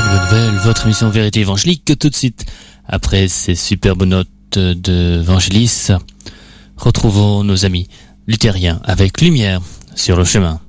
bonne nouvelle, votre émission Vérité évangélique, tout de suite après ces superbes notes de Vangelis, retrouvons nos amis luthériens avec Lumière sur le chemin.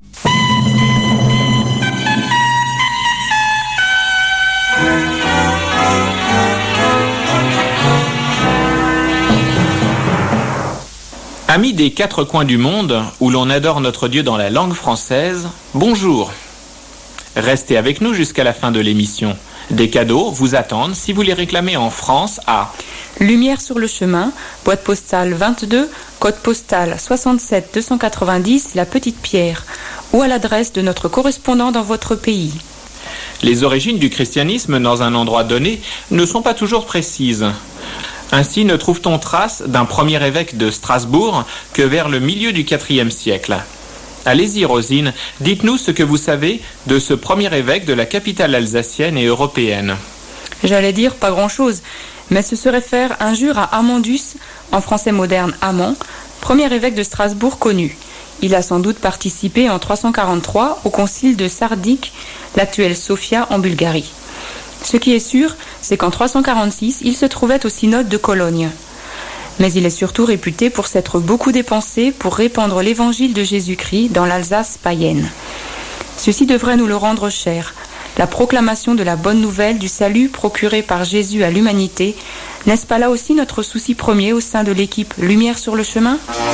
Amis des quatre coins du monde, où l'on adore notre Dieu dans la langue française, bonjour. Restez avec nous jusqu'à la fin de l'émission. Des cadeaux vous attendent si vous les réclamez en France à Lumière sur le chemin, boîte postale 22, code postal 67 290, La Petite Pierre, ou à l'adresse de notre correspondant dans votre pays. Les origines du christianisme dans un endroit donné ne sont pas toujours précises. Ainsi ne trouve-t-on trace d'un premier évêque de Strasbourg que vers le milieu du IVe siècle. Allez-y Rosine, dites-nous ce que vous savez de ce premier évêque de la capitale alsacienne et européenne. J'allais dire pas grand-chose, mais ce serait faire injure à Amandus, en français moderne Amand, premier évêque de Strasbourg connu. Il a sans doute participé en 343 au concile de Sardique, l'actuelle Sofia en Bulgarie. Ce qui est sûr, c'est qu'en 346, il se trouvait au synode de Cologne. Mais il est surtout réputé pour s'être beaucoup dépensé pour répandre l'évangile de Jésus-Christ dans l'Alsace païenne. Ceci devrait nous le rendre cher. La proclamation de la bonne nouvelle du salut procuré par Jésus à l'humanité, n'est-ce pas là aussi notre souci premier au sein de l'équipe Lumière sur le chemin ?